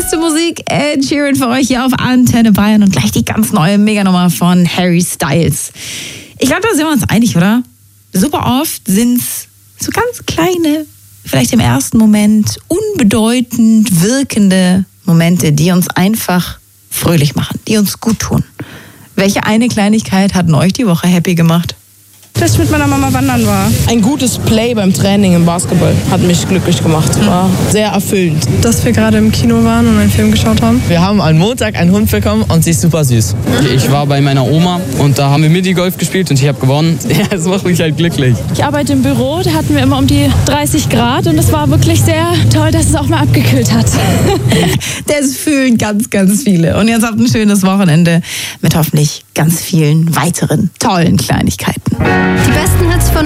Beste Musik, Ed Sheeran für euch hier auf Antenne Bayern und gleich die ganz neue Meganummer von Harry Styles. Ich glaube, da sind wir uns einig, oder? Super oft sind es so ganz kleine, vielleicht im ersten Moment unbedeutend wirkende Momente, die uns einfach fröhlich machen, die uns gut tun. Welche eine Kleinigkeit hat denn euch die Woche happy gemacht? Dass ich mit meiner Mama wandern war. Ein gutes Play beim Training im Basketball hat mich glücklich gemacht. War sehr erfüllend. Dass wir gerade im Kino waren und einen Film geschaut haben. Wir haben am Montag einen Hund bekommen und sie ist super süß. Ich war bei meiner Oma und da haben wir Minigolf gespielt und ich habe gewonnen. Ja, das macht mich halt glücklich. Ich arbeite im Büro, da hatten wir immer um die 30 Grad und es war wirklich sehr toll, dass es auch mal abgekühlt hat. Das fühlen ganz, ganz viele. Und jetzt habt ein schönes Wochenende mit hoffentlich ganz vielen weiteren tollen Kleinigkeiten. Die besten Hits von